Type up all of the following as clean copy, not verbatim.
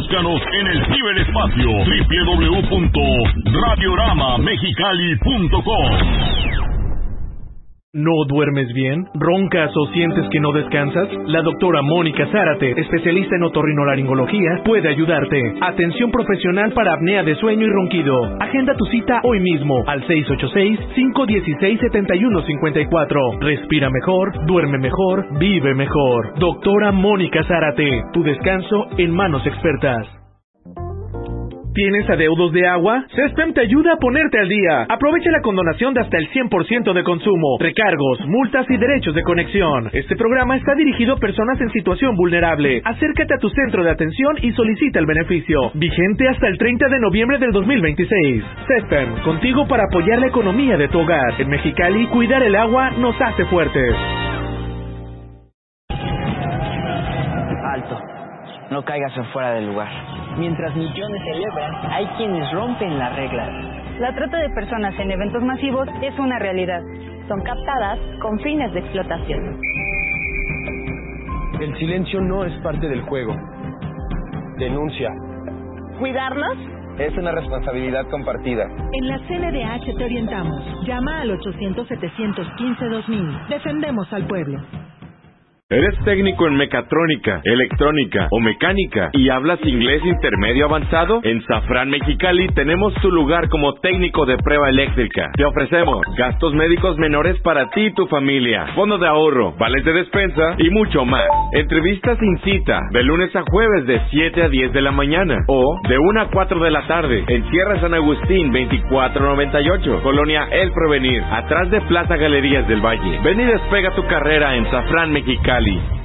Búscanos en el ciberespacio www.radioramamexicali.com. ¿No duermes bien? ¿Roncas o sientes que no descansas? La doctora Mónica Zárate, especialista en otorrinolaringología, puede ayudarte. Atención profesional para apnea de sueño y ronquido. Agenda tu cita hoy mismo al 686-516-7154. Respira mejor, duerme mejor, vive mejor. Doctora Mónica Zárate, tu descanso en manos expertas. ¿Tienes adeudos de agua? CESPEM te ayuda a ponerte al día. Aprovecha la condonación de hasta el 100% de consumo, recargos, multas y derechos de conexión. Este programa está dirigido a personas en situación vulnerable. Acércate a tu centro de atención y solicita el beneficio. Vigente hasta el 30 de noviembre del 2026. CESPEM, contigo para apoyar la economía de tu hogar. En Mexicali, cuidar el agua nos hace fuertes. Alto. No caigas en fuera del lugar. Mientras millones celebran, hay quienes rompen las reglas. La trata de personas en eventos masivos es una realidad. Son captadas con fines de explotación. El silencio no es parte del juego. Denuncia. ¿Cuidarnos? Es una responsabilidad compartida. En la CNDH te orientamos. Llama al 800-715-2000. Defendemos al pueblo. ¿Eres técnico en mecatrónica, electrónica o mecánica y hablas inglés intermedio avanzado? En Safran Mexicali tenemos tu lugar como técnico de prueba eléctrica. Te ofrecemos gastos médicos menores para ti y tu familia, fondo de ahorro, vales de despensa y mucho más. Entrevistas sin cita, de lunes a jueves de 7 a 10 de la mañana o de 1 a 4 de la tarde en Sierra San Agustín 2498, Colonia El Provenir, atrás de Plaza Galerías del Valle. Ven y despega tu carrera en Safran Mexicali.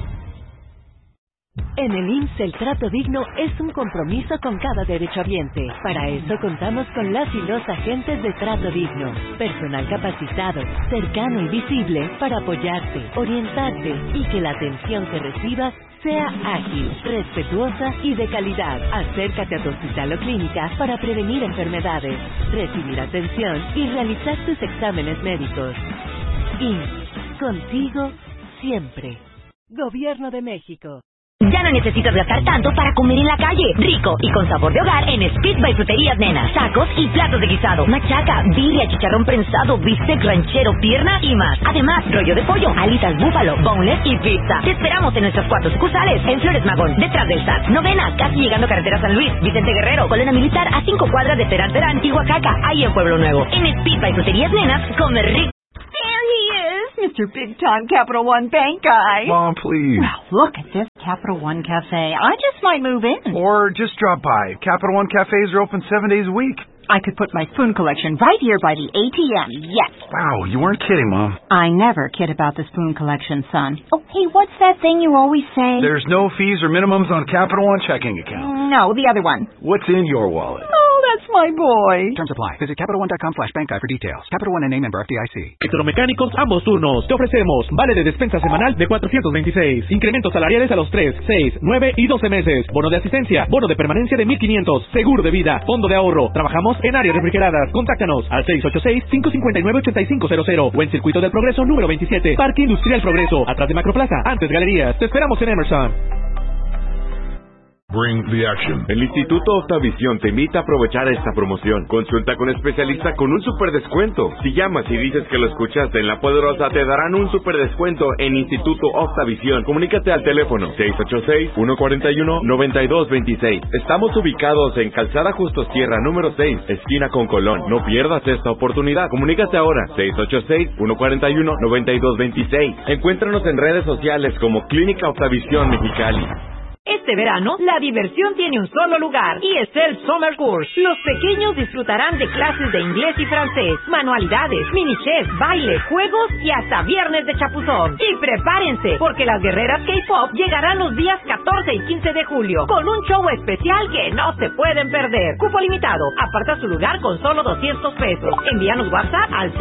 En el IMSS el trato digno es un compromiso con cada derechohabiente. Para eso contamos con las y los agentes de trato digno, personal capacitado, cercano y visible para apoyarte, orientarte y que la atención que recibas sea ágil, respetuosa y de calidad. Acércate a tu hospital o clínica para prevenir enfermedades, recibir atención y realizar tus exámenes médicos. IMSS, contigo siempre. Gobierno de México. Ya no necesitas gastar tanto para comer en la calle. Rico y con sabor de hogar en Speed by Fruterías Nena. Tacos y platos de guisado, machaca, birria, chicharrón prensado, bistec ranchero, pierna y más. Además, rollo de pollo, alitas búfalo, boneless y pizza. Te esperamos en nuestras 4 sucursales. En Flores Magón, detrás del SAT. Novena, casi llegando a carretera San Luis. Vicente Guerrero, Colonia Militar, a 5 cuadras de Terán y Oaxaca. Ahí en Pueblo Nuevo. En Speed by Fruterías Nenas, come rico. Mr. Big Time Capital One Bank guy. Mom, please. Well, look at this Capital One Cafe. I just might move in. Or just drop by. Capital One cafes are open 7 days a week. I could put my spoon collection right here by the ATM, yes. Wow, you weren't kidding, Mom. I never kid about the spoon collection, son. Oh, hey, what's that thing you always say? There's no fees or minimums on Capital One checking accounts. No, the other one. What's in your wallet? Oh, that's my boy. Terms apply. Visit CapitalOne.com/bankguide for details. Capital One and a member FDIC. Electromecánicos ambos turnos. Te ofrecemos vale de despensa semanal de 426. Incrementos salariales a los 3, 6, 9 y 12 meses. Bono de asistencia. Bono de permanencia de 1,500. Seguro de vida. Fondo de ahorro. Trabajamos en áreas refrigeradas. Contáctanos al 686-559-8500 o en Circuito del Progreso número 27. Parque Industrial Progreso. Atrás de Macroplaza. Antes Galerías. Te esperamos en Emerson. Bring the action. El Instituto Octavisión te invita a aprovechar esta promoción. Consulta con especialista con un super descuento. Si llamas y dices que lo escuchaste en La Poderosa, te darán un super descuento en Instituto Octavisión. Comunícate al teléfono 686-141-9226. Estamos ubicados en Calzada Justos Sierra, número 6, esquina con Colón. No pierdas esta oportunidad. Comunícate ahora, 686-141-9226. Encuéntranos en redes sociales como Clínica Octavisión Mexicali. Este verano, la diversión tiene un solo lugar, y es el Summer Course. Los pequeños disfrutarán de clases de inglés y francés, manualidades, mini chef, baile, juegos y hasta viernes de chapuzón. Y prepárense, porque las guerreras K-Pop llegarán los días 14 y 15 de julio, con un show especial que no se pueden perder. Cupo limitado. Aparta su lugar con solo 200 pesos. Envíanos WhatsApp al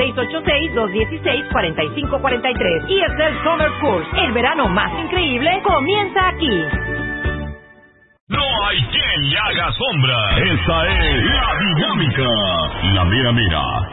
686-216-4543. Y es el Summer Course. El verano más increíble comienza aquí. No hay quien le haga sombra. Esa es la dinámica. La mera mera.